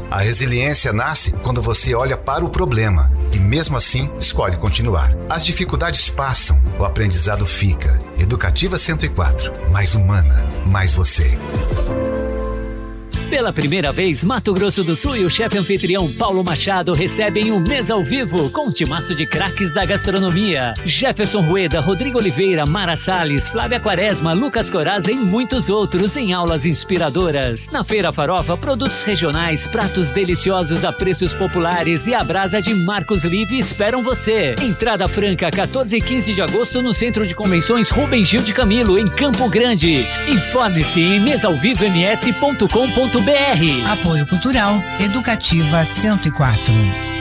A resiliência nasce quando você olha para o problema e, mesmo assim, escolhe continuar. As dificuldades passam, o aprendizado fica. Educativa 104. Mais humana, mais você. Pela primeira vez, Mato Grosso do Sul e o chefe anfitrião Paulo Machado recebem um mês ao vivo com um timaço de craques da gastronomia. Jefferson Rueda, Rodrigo Oliveira, Mara Salles, Flávia Quaresma, Lucas Coraza e muitos outros em aulas inspiradoras. Na Feira Farofa, produtos regionais, pratos deliciosos a preços populares e a brasa de Marcos Live esperam você. Entrada franca, 14 e 15 de agosto no Centro de Convenções Rubem Gil de Camilo, em Campo Grande. Informe-se em mesaovivoms.com.br. Apoio Cultural Educativa 104.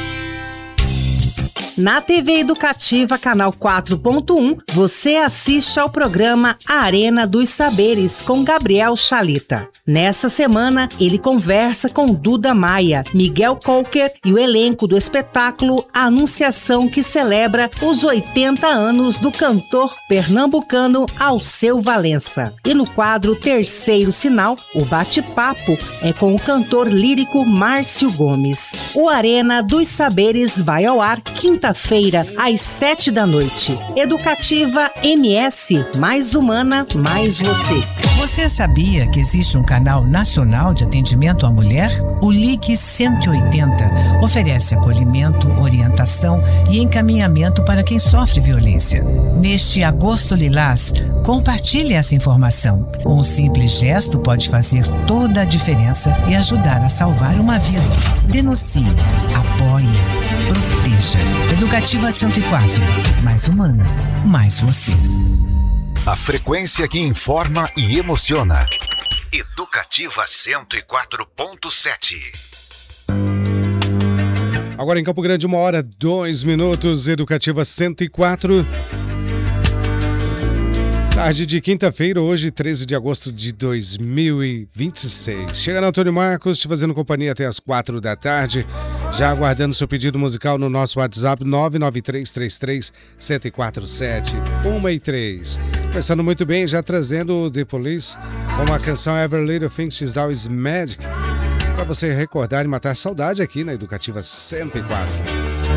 Na TV Educativa, canal 4.1, você assiste ao programa Arena dos Saberes, com Gabriel Chalita. Nessa semana, ele conversa com Duda Maia, Miguel Colker e o elenco do espetáculo A Anunciação, que celebra os 80 anos do cantor pernambucano Alceu Valença. E no quadro Terceiro Sinal, o bate-papo é com o cantor lírico Márcio Gomes. O Arena dos Saberes vai ao ar quinta-feira, às 7 da noite. Educativa MS, mais humana, mais você. Você sabia que existe um canal nacional de atendimento à mulher? O LIC 180 oferece acolhimento, orientação e encaminhamento para quem sofre violência. Neste Agosto Lilás, compartilhe essa informação. Um simples gesto pode fazer toda a diferença e ajudar a salvar uma vida. Denuncie, apoie, proteja. Educativa 104. Mais humana, mais você. A frequência que informa e emociona. Educativa 104.7. Agora em Campo Grande, 1h02, Educativa 104. Tarde de quinta-feira, hoje, 13 de agosto de 2026. Chegando Antônio Marcos, te fazendo companhia até as 4 da tarde. Já aguardando seu pedido musical no nosso WhatsApp 99333-1047, 1 e 3. Começando muito bem, já trazendo o The Police com a canção Every Little Thing She's Always Magic, para você recordar e matar a saudade aqui na Educativa 104.